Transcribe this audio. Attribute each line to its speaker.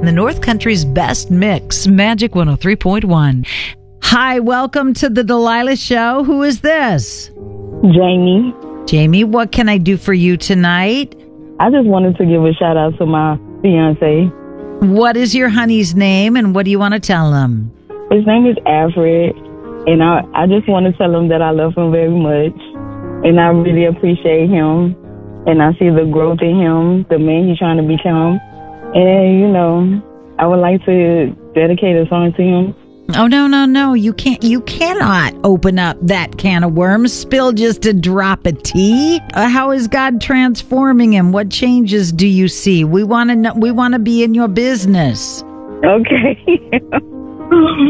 Speaker 1: the North Country's best mix, Magic 103.1. Hi, welcome to the Delilah Show. Who is this?
Speaker 2: Jamie.
Speaker 1: Jamie, what can I do for you tonight?
Speaker 2: I just wanted to give a shout out to my fiance.
Speaker 1: What is your honey's name and what do you want to tell him?
Speaker 2: His name is Alfred, and I just want to tell him that I love him very much, and I really appreciate him, and I see the growth in him, the man he's trying to become, and, I would like to dedicate a song to him.
Speaker 1: Oh, no. You cannot open up that can of worms. Spill just a drop of tea. How is God transforming him? What changes do you see? We want to know. We want to be in your business.
Speaker 2: Okay.